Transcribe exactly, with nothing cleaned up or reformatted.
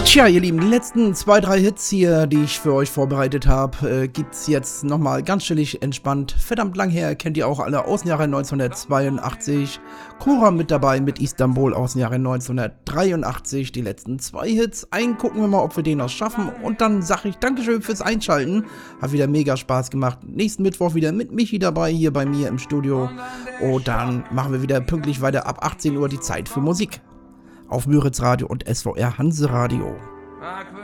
Tja, ihr Lieben, die letzten zwei, drei Hits hier, die ich für euch vorbereitet habe, äh, gibt's jetzt nochmal ganz chillig entspannt. Verdammt lang her, kennt ihr auch alle aus dem Jahre neunzehnhundertzweiundachtzig. Cora mit dabei mit Istanbul aus dem Jahre neunzehnhundertdreiundachtzig. Die letzten zwei Hits. Einen gucken wir mal, ob wir den noch schaffen. Und dann sage ich Dankeschön fürs Einschalten. Hat wieder mega Spaß gemacht. Nächsten Mittwoch wieder mit Michi dabei, hier bei mir im Studio. Und dann machen wir wieder pünktlich weiter ab achtzehn Uhr die Zeit für Musik. Auf Müritz Radio und S V R Hanse Radio.